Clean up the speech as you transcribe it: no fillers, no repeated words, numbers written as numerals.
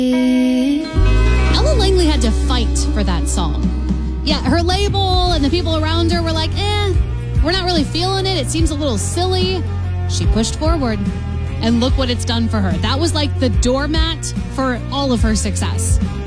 Ella Langley had to fight for that song. Yeah, her label and the people around her were like, we're not really feeling it. It seems a little silly. She pushed forward, and look what it's done for her. That was like the doormat for all of her success.